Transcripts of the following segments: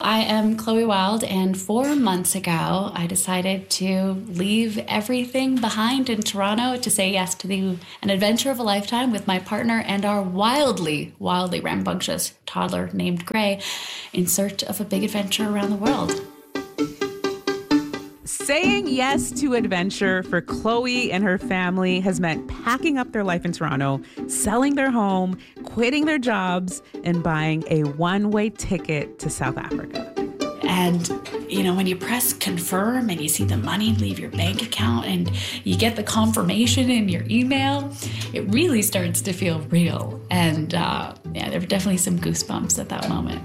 I am Chloe Wild, and 4 months ago, I decided to leave everything behind in Toronto to say yes to an adventure of a lifetime with my partner and our wildly rambunctious toddler named Gray in search of a big adventure around the world. Saying yes to adventure for Chloe and her family has meant packing up their life in Toronto, selling their home, quitting their jobs, and buying a one-way ticket to South Africa. And, when you press confirm and you see the money leave your bank account and you get the confirmation in your email, it really starts to feel real. And there were definitely some goosebumps at that moment.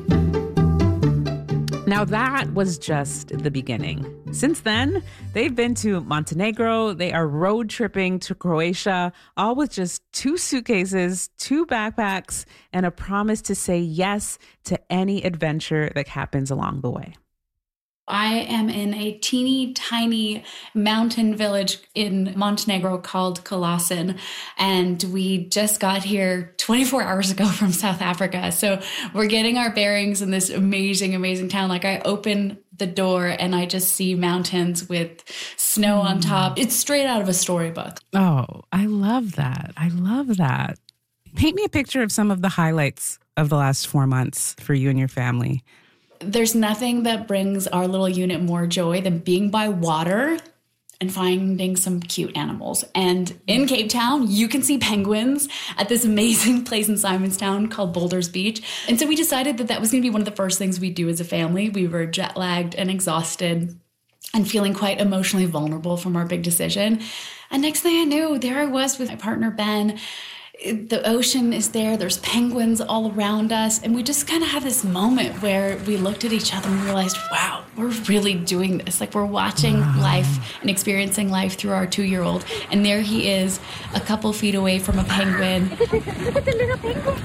Now that was just the beginning. Since then, they've been to Montenegro, they are road tripping to Croatia, all with just 2 suitcases, 2 backpacks, and a promise to say yes to any adventure that happens along the way. I am in a teeny tiny mountain village in Montenegro called Kolasin, and we just got here 24 hours ago from South Africa. So we're getting our bearings in this amazing, amazing town. Like, I open the door and I just see mountains with snow on top. It's straight out of a storybook. Oh, I love that. I love that. Paint me a picture of some of the highlights of the last 4 months for you and your family. There's nothing that brings our little unit more joy than being by water and finding some cute animals. And in Cape Town, you can see penguins at this amazing place in Simonstown called Boulders Beach. And so we decided that was going to be one of the first things we do as a family. We were jet lagged and exhausted and feeling quite emotionally vulnerable from our big decision. And next thing I knew, there I was with my partner, Ben. The ocean is there. There's penguins all around us. And we just kind of had this moment where we looked at each other and realized, wow, we're really doing this. Like, we're watching life and experiencing life through our 2-year-old. And there he is, a couple feet away from a penguin. Look at the little penguin.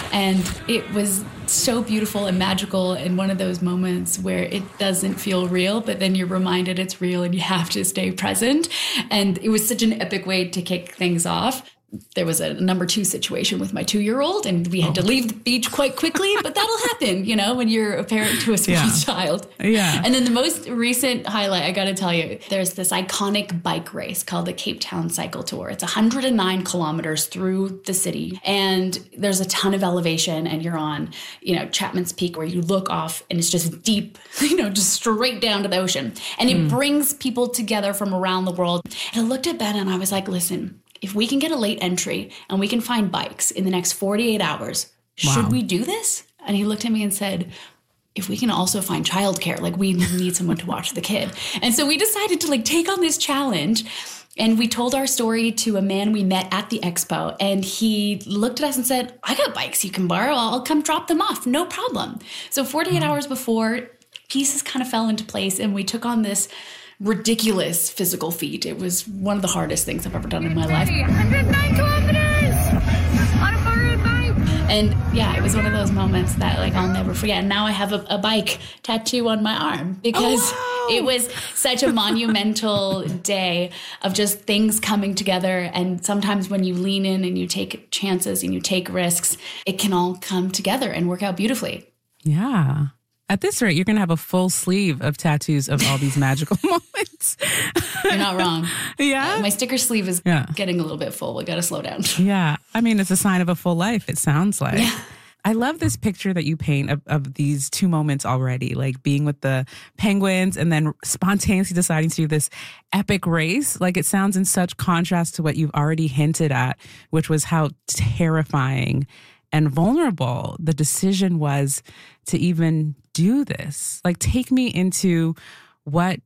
And it was so beautiful and magical, and one of those moments where it doesn't feel real, but then you're reminded it's real and you have to stay present. And it was such an epic way to kick things off. There was a number 2 situation with my 2-year-old, and we had to leave the beach quite quickly, but that'll happen, when you're a parent to a small child. Yeah. And then the most recent highlight, I got to tell you, there's this iconic bike race called the Cape Town Cycle Tour. It's 109 kilometers through the city, and there's a ton of elevation, and you're on, Chapman's Peak, where you look off and it's just deep, just straight down to the ocean. And it brings people together from around the world. And I looked at Ben and I was like, listen, if we can get a late entry and we can find bikes in the next 48 hours, should we do this? And he looked at me and said, if we can also find childcare, we need someone to watch the kid. And so we decided to take on this challenge. And we told our story to a man we met at the expo, and he looked at us and said, I got bikes you can borrow. I'll come drop them off. No problem. So 48 hours before, pieces kind of fell into place, and we took on this ridiculous physical feat. It was one of the hardest things I've ever done in my life. 109 kilometers on a borrowed bike. And it was one of those moments that I'll never forget. And now I have a bike tattoo on my arm because it was such a monumental day of just things coming together. And sometimes when you lean in and you take chances and you take risks, it can all come together and work out beautifully. Yeah. At this rate, you're going to have a full sleeve of tattoos of all these magical moments. You're not wrong. Yeah? My sticker sleeve is getting a little bit full. We got to slow down. Yeah. I mean, it's a sign of a full life, it sounds like. Yeah. I love this picture that you paint of these 2 moments already, being with the penguins and then spontaneously deciding to do this epic race. It sounds in such contrast to what you've already hinted at, which was how terrifying and vulnerable the decision was to even do this. Take me into what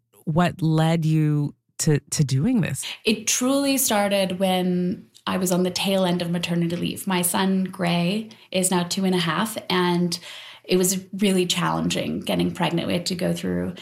led you to doing this. It truly started when I was on the tail end of maternity leave. My son, Gray, is now 2.5, and it was really challenging getting pregnant. We had to go through,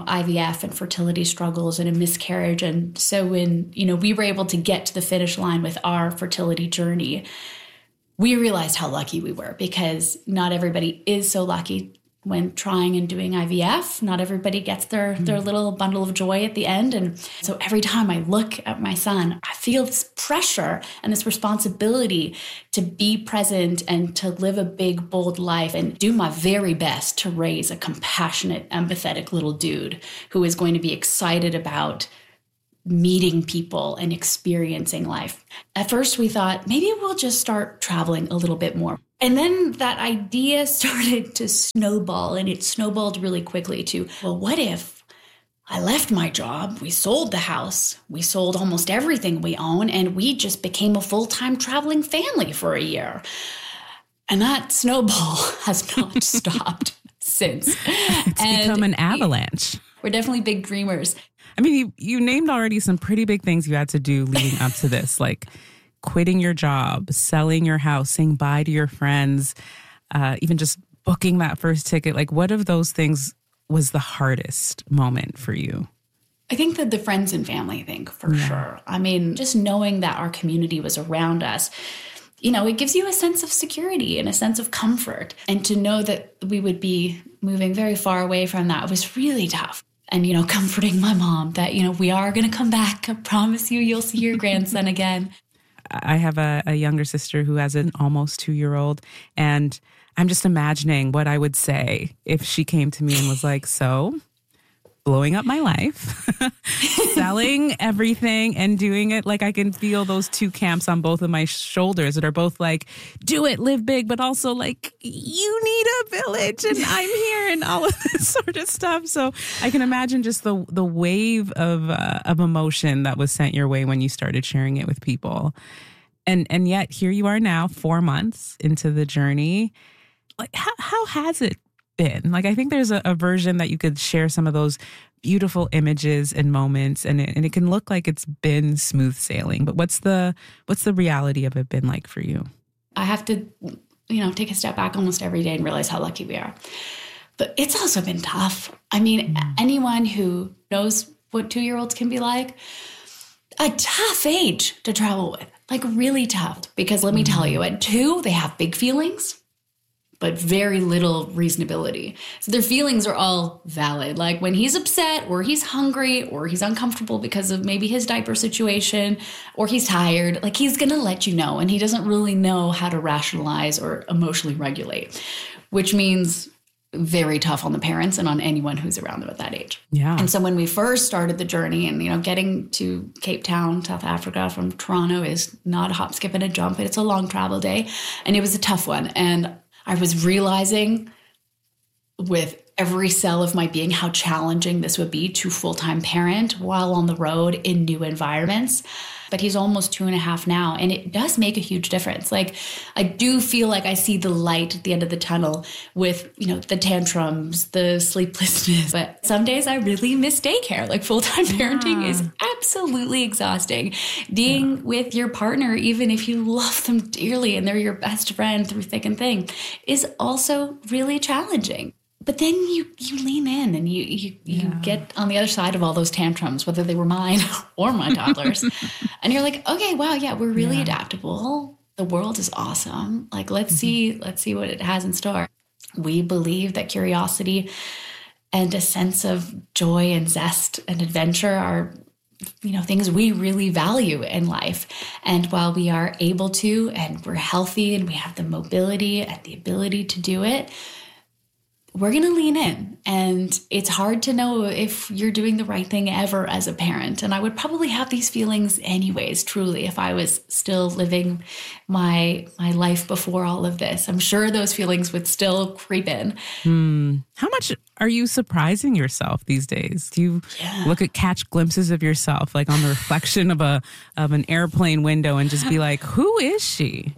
IVF and fertility struggles and a miscarriage. And so when, we were able to get to the finish line with our fertility journey, we realized how lucky we were, because not everybody is so lucky. when trying and doing IVF. Not everybody gets their little bundle of joy at the end. And so every time I look at my son, I feel this pressure and this responsibility to be present and to live a big, bold life and do my very best to raise a compassionate, empathetic little dude who is going to be excited about meeting people and experiencing life. At first, we thought maybe we'll just start traveling a little bit more. And then that idea started to snowball, and it snowballed really quickly to, well, what if I left my job, we sold the house, we sold almost everything we own, and we just became a full-time traveling family for a year. And that snowball has not stopped since. It's become an avalanche. We're definitely big dreamers. I mean, you named already some pretty big things you had to do leading up to this, like quitting your job, selling your house, saying bye to your friends, even just booking that first ticket. Like, what of those things was the hardest moment for you? I think that the friends and family thing, for sure. I mean, just knowing that our community was around us, you know, it gives you a sense of security and a sense of comfort. And to know that we would be moving very far away from that was really tough. And, you know, comforting my mom that, you know, we are going to come back. I promise you'll see your grandson again. I have a younger sister who has an almost 2-year-old, and I'm just imagining what I would say if she came to me and was like, so blowing up my life, selling everything and doing it. Like, I can feel those two camps on both of my shoulders that are both like, do it, live big, but also like, you need a village and I'm here and all of this sort of stuff. So I can imagine just the wave of emotion that was sent your way when you started sharing it with people. And yet here you are now, 4 months into the journey. Like, how has it been? Like, I think there's a version that you could share some of those beautiful images and moments, and it can look like it's been smooth sailing. But what's the reality of it been like for you? I have to, you know, take a step back almost every day and realize how lucky we are. But it's also been tough. I mean, anyone who knows what 2-year-olds can be like, a tough age to travel with, like really tough. Because let me tell you, at 2, they have big feelings, but very little reasonability. So their feelings are all valid. Like when he's upset or he's hungry or he's uncomfortable because of maybe his diaper situation or he's tired, like he's going to let you know. And he doesn't really know how to rationalize or emotionally regulate, which means very tough on the parents and on anyone who's around them at that age. Yeah. And so when we first started the journey and, you know, getting to Cape Town, South Africa from Toronto is not a hop, skip, and a jump. It's a long travel day. And it was a tough one. And I was realizing with every cell of my being how challenging this would be to full-time parent while on the road in new environments. But he's almost 2.5 now, and it does make a huge difference. Like, I do feel like I see the light at the end of the tunnel with, you know, the tantrums, the sleeplessness. But some days I really miss daycare. Like, full-time parenting is absolutely exhausting. Being with your partner, even if you love them dearly and they're your best friend through thick and thin, is also really challenging. But then you lean in and you get on the other side of all those tantrums, whether they were mine or my toddlers. And you're like, okay, wow, yeah, we're really adaptable. The world is awesome. Like, let's see what it has in store. We believe that curiosity and a sense of joy and zest and adventure are, you know, things we really value in life. And while we are able to, and we're healthy and we have the mobility and the ability to do it, we're going to lean in. And it's hard to know if you're doing the right thing ever as a parent. And I would probably have these feelings anyways, truly, if I was still living my life before all of this. I'm sure those feelings would still creep in. How much are you surprising yourself these days? Do you catch glimpses of yourself, like on the reflection of an airplane window and just be like, who is she?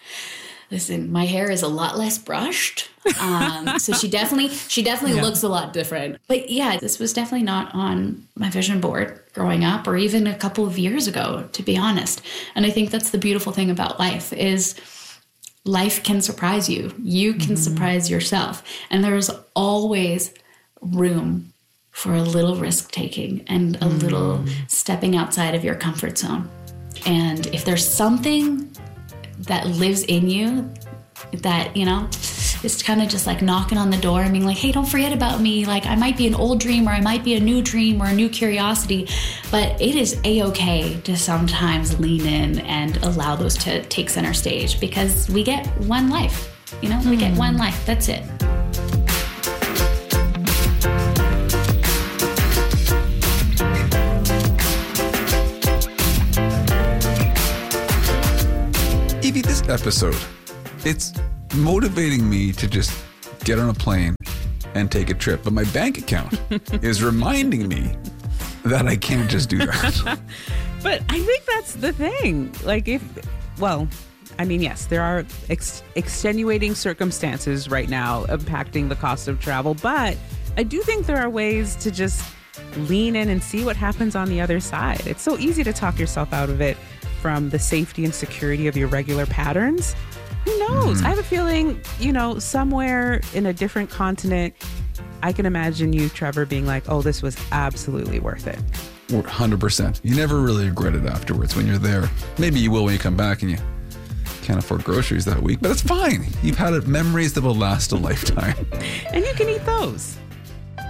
Listen, my hair is a lot less brushed. So she definitely looks a lot different. But yeah, this was definitely not on my vision board growing up or even a couple of years ago, to be honest. And I think that's the beautiful thing about life is life can surprise you. You can surprise yourself. And there's always room for a little risk taking and a little stepping outside of your comfort zone. And if there's something that lives in you that, you know, is kind of just like knocking on the door and being like, hey, don't forget about me. Like, I might be an old dream, or I might be a new dream or a new curiosity, but it is a-okay to sometimes lean in and allow those to take center stage, because we get one life. We get one life. That's it. Evie, this episode, it's motivating me to just get on a plane and take a trip. But my bank account is reminding me that I can't just do that. But I think that's the thing. Like, yes, there are extenuating circumstances right now impacting the cost of travel, but I do think there are ways to just lean in and see what happens on the other side. It's so easy to talk yourself out of it from the safety and security of your regular patterns. Who knows? I have a feeling, somewhere in a different continent, I can imagine you, Trevor, being like, oh, this was absolutely worth it. 100%. You never really regret it afterwards when you're there. Maybe you will when you come back and you can't afford groceries that week, but it's fine. You've had memories that will last a lifetime. And you can eat those.